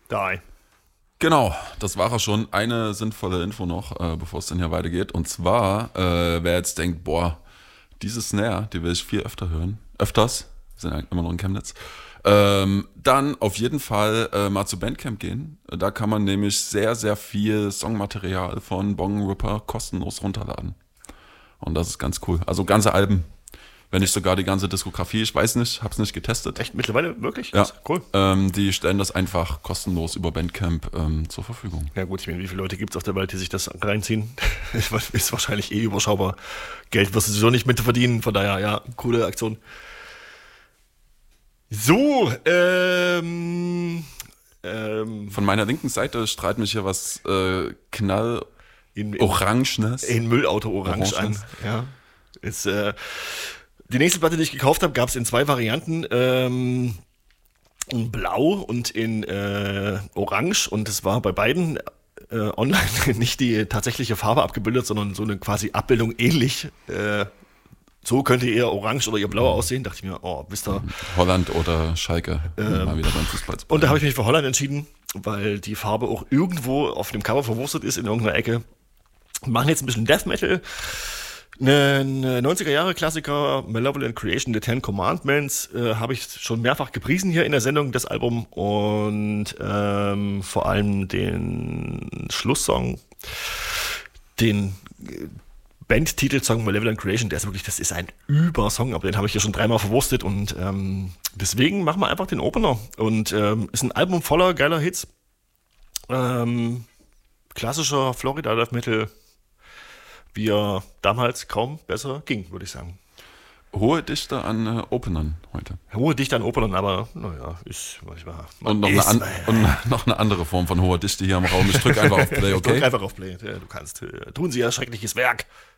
Die. Genau, das war er schon. Eine sinnvolle Info noch, bevor es dann hier weitergeht. Und zwar, wer jetzt denkt, boah, diese Snare, die will ich viel öfters, wir sind ja immer noch in Chemnitz, dann auf jeden Fall mal zu Bandcamp gehen. Da kann man nämlich sehr, sehr viel Songmaterial von Bong Ripper kostenlos runterladen. Und das ist ganz cool. Also ganze Alben, wenn nicht sogar die ganze Diskografie, ich weiß nicht, hab's nicht getestet. Echt mittlerweile wirklich? Ja, Cool. Die stellen das einfach kostenlos über Bandcamp zur Verfügung. Ja gut, ich meine, wie viele Leute gibt es auf der Welt, die sich das reinziehen? Ist wahrscheinlich überschaubar. Geld wirst du sowieso nicht mit verdienen, von daher, ja, coole Aktion. So, Von meiner linken Seite strahlt mich hier was Orangenes. In Müllauto Orange an. Ja. Ist, die nächste Platte, die ich gekauft habe, gab es in 2 Varianten. In Blau und in Orange. Und es war bei beiden online nicht die tatsächliche Farbe abgebildet, sondern so eine quasi Abbildung ähnlich. So könnte ihr Orange oder ihr Blau aussehen. Dachte ich mir, oh, wisst ihr. Holland oder Schalke. Mal wieder beim Fußball. Und da habe ich mich für Holland entschieden, weil die Farbe auch irgendwo auf dem Cover verwurstet ist in irgendeiner Ecke. Wir machen jetzt ein bisschen Death Metal. Ein 90er-Jahre-Klassiker, Malevolent Creation, The Ten Commandments, habe ich schon mehrfach gepriesen hier in der Sendung, das Album. Und vor allem den Schlusssong, den Bandtitelsong Malevolent Creation, der ist wirklich, das ist ein Übersong, aber den habe ich hier schon 3-mal verwurstet. Und deswegen machen wir einfach den Opener. Und ist ein Album voller geiler Hits. Klassischer Florida Death Metal, wie er damals kaum besser ging, würde ich sagen. Hohe Dichte an Openern heute. Hohe Dichte an Openern, aber naja, ist manchmal. Und noch eine andere Form von hoher Dichte hier im Raum. Ich drücke einfach auf Play, okay? Drück einfach auf Play. Ja, du kannst. Tun Sie ja schreckliches Werk.